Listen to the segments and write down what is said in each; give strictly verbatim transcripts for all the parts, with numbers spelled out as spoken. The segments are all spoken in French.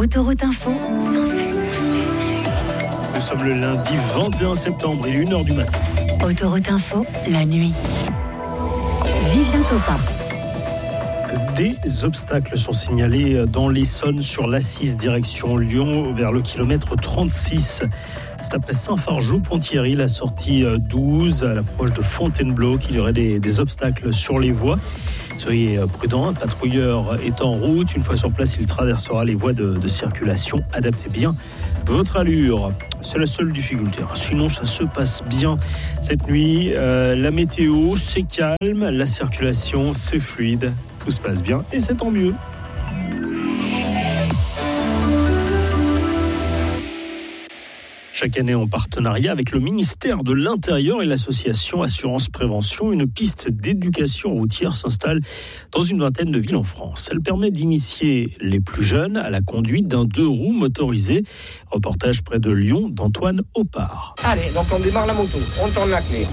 Autoroute Info, Sancerre. Nous sommes le lundi vingt et un septembre, il est une heure du matin. Autoroute Info, la nuit. Vivien Topin. Des obstacles sont signalés dans l'Essonne sur l'A six direction Lyon vers le kilomètre trente-six. C'est après Saint-Fargeau-Ponthierry, la sortie douze à l'approche de Fontainebleau qu'il y aurait des, des obstacles sur les voies. Soyez prudents, un patrouilleur est en route. Une fois sur place, il traversera les voies de, de circulation. Adaptez bien votre allure. C'est la seule difficulté. Sinon, ça se passe bien cette nuit. Euh, la météo, c'est calme. La circulation, c'est fluide. Tout se passe bien et c'est tant mieux. Chaque année, en partenariat avec le ministère de l'Intérieur et l'association Assurance Prévention, une piste d'éducation routière s'installe dans une vingtaine de villes en France. Elle permet d'initier les plus jeunes à la conduite d'un deux roues motorisé. Reportage près de Lyon d'Antoine Oppard. Allez, donc on démarre la moto, on tourne la clé.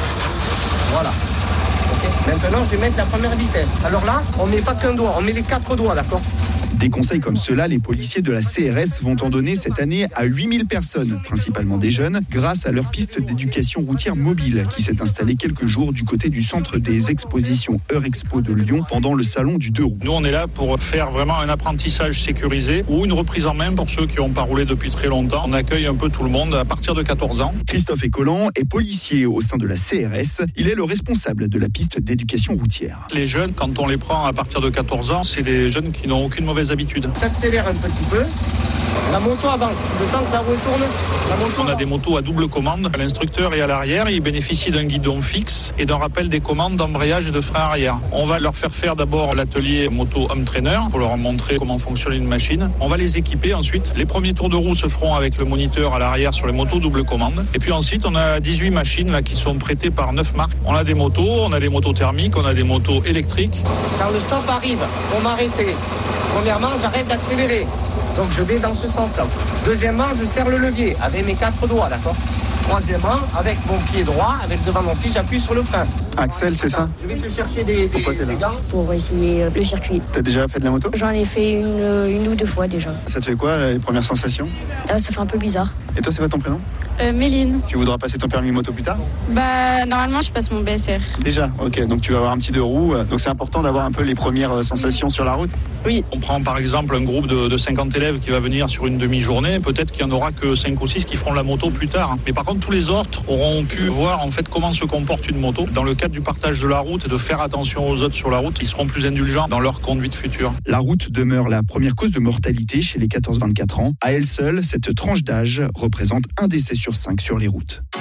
Voilà. Okay. Maintenant, je vais mettre la première vitesse. Alors là, on ne met pas qu'un doigt, on met les quatre doigts, d'accord ? Des conseils comme ceux-là, les policiers de la C R S vont en donner cette année à huit mille personnes, principalement des jeunes, grâce à leur piste d'éducation routière mobile qui s'est installée quelques jours du côté du centre des expositions Eurexpo de Lyon pendant le salon du deux roues. Nous, on est là pour faire vraiment un apprentissage sécurisé ou une reprise en main pour ceux qui n'ont pas roulé depuis très longtemps. On accueille un peu tout le monde à partir de quatorze ans. Christophe Écolan est policier au sein de la C R S. Il est le responsable de la piste d'éducation routière. Les jeunes, quand on les prend à partir de quatorze ans, c'est des jeunes qui n'ont aucune mauvaise habitude. J'accélère un petit peu. La moto avance. Je sens que la roue tourne. La moto On a des motos à double commande. L'instructeur est à l'arrière. Il bénéficie d'un guidon fixe et d'un rappel des commandes d'embrayage et de frein arrière. On va leur faire faire d'abord l'atelier moto home trainer pour leur montrer comment fonctionne une machine. On va les équiper ensuite. Les premiers tours de roue se feront avec le moniteur à l'arrière sur les motos double commande. Et puis ensuite, on a dix-huit machines là qui sont prêtées par neuf marques. On a des motos, on a des motos thermiques, on a des motos électriques. Quand le stop arrive, on m'arrête. Premièrement, j'arrête d'accélérer. Donc je vais dans ce sens-là. Deuxièmement, je serre le levier avec mes quatre doigts, d'accord ? Troisièmement, avec mon pied droit, avec devant mon pied, j'appuie sur le frein. Axel, c'est ça ? Je vais te chercher des, des, des gants. Pour essayer le circuit. T'as déjà fait de la moto ? J'en ai fait une, une ou deux fois déjà. Ça te fait quoi, les premières sensations ? Ah, ça fait un peu bizarre. Et toi, c'est quoi ton prénom ? euh, Méline. Tu voudras passer ton permis moto plus tard ? Bah, normalement, je passe mon B S R. Déjà, ok. Donc tu vas avoir un petit deux roues. Donc c'est important d'avoir un peu les premières sensations sur la route ? Oui. On prend par exemple un groupe de, de cinquante élèves qui va venir sur une demi-journée. Peut-être qu'il n'y en aura que cinq ou six qui feront la moto plus tard. Mais par contre, tous les autres auront pu voir en fait comment se comporte une moto. Dans le cadre du partage de la route et de faire attention aux autres sur la route, ils seront plus indulgents dans leur conduite future. La route demeure la première cause de mortalité chez les quatorze vingt-quatre ans. À elle seule, cette tranche d'âge représente un décès sur cinq sur les routes.